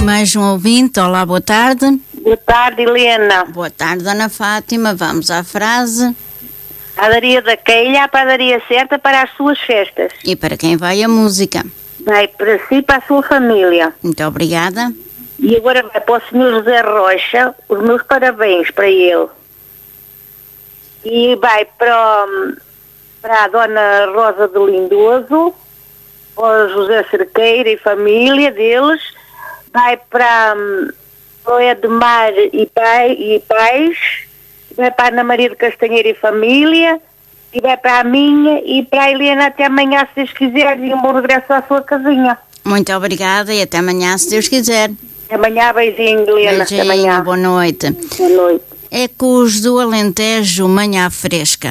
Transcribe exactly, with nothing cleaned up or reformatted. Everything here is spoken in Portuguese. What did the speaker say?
Mais um ouvinte. Olá, boa tarde. Boa tarde, Helena. Boa tarde, Ana Fátima. Vamos à frase. Padaria da Queilha, a padaria certa para as suas festas. E para quem vai a música? Vai para si e para a sua família. Muito obrigada. E agora vai para o senhor José Rocha, os meus parabéns para ele. E vai para, para a dona Rosa de Lindoso, para o José Cerqueira e família deles. Vai para, para o Edmar e, pai, e pais. Vai para a Ana Maria de Castanheira e família. E vai para a minha e para a Helena até amanhã, se Deus quiser, e um bom regresso à sua casinha. Muito obrigada e até amanhã, se Deus quiser. Até amanhã, beijinho, Helena. Beijinho, até amanhã. boa noite. Boa noite. Ecos do Alentejo, manhã fresca.